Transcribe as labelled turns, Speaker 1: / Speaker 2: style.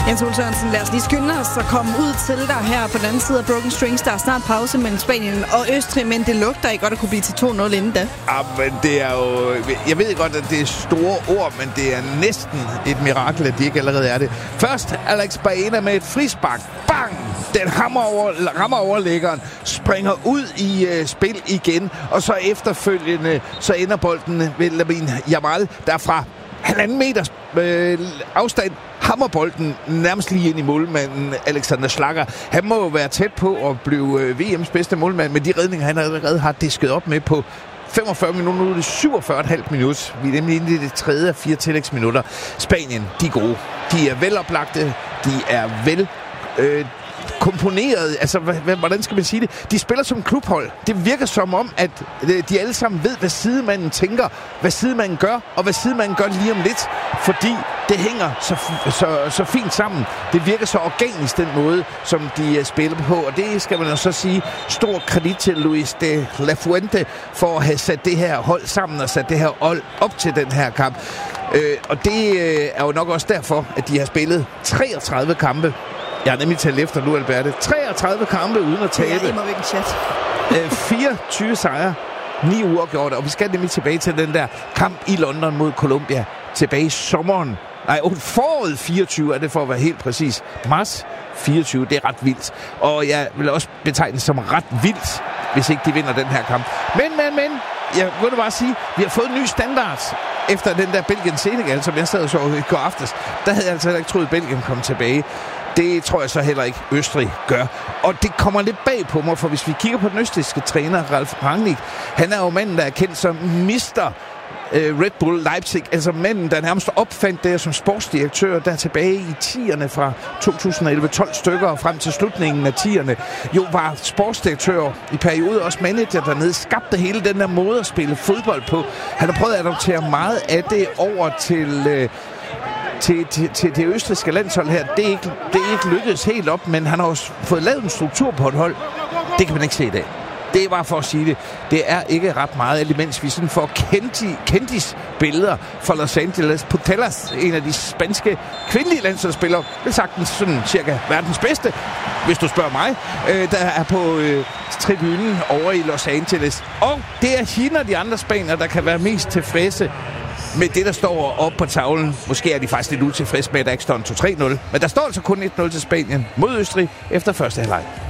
Speaker 1: Jens Ole Sørensen, lad os lige skynde os og komme ud til dig her på den anden side af Broken Strings. Der er snart pause mellem Spanien og Østrig, men det lugter ikke godt at kunne blive til 2-0 inden da.
Speaker 2: Ja, men det er jo... Jeg ved godt, at det er store ord, men det er næsten et mirakel, at de ikke allerede er det. Først Alex Baena med et frispark. Bang! Den rammer overlæggeren, springer ud i spil igen, og så efterfølgende, så ender bolden ved Lamine Yamal, der fra 1,5 meters afstand hammer bolden nærmest lige ind i målmanden Alexander Schlager. Han må jo være tæt på at blive VM's bedste målmand, med de redninger, han allerede har disket op med på 45 minutter. Nu er det 47,5 minutter. Vi er nemlig inde i det 3. af 4 tillægsminutter. Spanien, de er gode. De er veloplagte. De er vel... komponeret, altså hvordan skal man sige det? De spiller som klubhold. Det virker som om, at de alle sammen ved, hvad sidemanden tænker, hvad sidemanden gør, og hvad sidemanden gør lige om lidt, fordi det hænger så fint sammen. Det virker så organisk, den måde, som de spiller på, og det skal man jo så sige stor kredit til Luis de la Fuente for at have sat det her hold sammen og sat det her hold op til den her kamp. Og det er jo nok også derfor, at de har spillet 33 kampe. Jeg har nemlig talt efter nu, Alberte. 33 kampe uden at tabe.
Speaker 1: Det er imod hvilken chat.
Speaker 2: 24 sejre, 9 uafgjorte. Og vi skal nemlig tilbage til den der kamp i London mod Colombia. Tilbage i sommeren. Nej, foråret 24 er det for at være helt præcis. Marts 24, det er ret vildt. Og jeg vil også betegne det som ret vildt, hvis ikke de vinder den her kamp. Men. Jeg vil bare sige, vi har fået en ny standard efter den der Belgien-Senegal, som jeg sad og så i går aftes. Der havde jeg altså ikke troet, at Belgien kom tilbage. Det tror jeg så heller ikke, Østrig gør. Og det kommer lidt bag på mig, for hvis vi kigger på den østrigske træner, Ralf Rangnick, han er jo manden, der er kendt som Mr. Red Bull Leipzig, altså manden, der nærmest opfandt det som sportsdirektør, der tilbage i 10'erne fra 2011, 12 stykker og frem til slutningen af 10'erne, jo var sportsdirektør i perioder, også manager dernede, skabte hele den der måde at spille fodbold på. Han har prøvet at adoptere meget af det over til det østrigske landshold her. Det er ikke lykkedes helt op, men han har også fået lavet en struktur på et hold. Det kan man ikke se i dag. Det er bare for at sige det. Det er ikke ret meget, imens vi sådan får kendis billeder fra Los Angeles. Putellas, en af de spanske kvindelige landsholdsspillere, vil sagtens sådan cirka verdens bedste, hvis du spørger mig, der er på tribunen over i Los Angeles. Og det er hende og de andre spanier, der kan være mest tilfredse med det, der står oppe på tavlen. Måske er de faktisk lidt utilfredse med, at der ikke står en 2-3-0. Men der står altså kun 1-0 til Spanien mod Østrig efter første halvleg.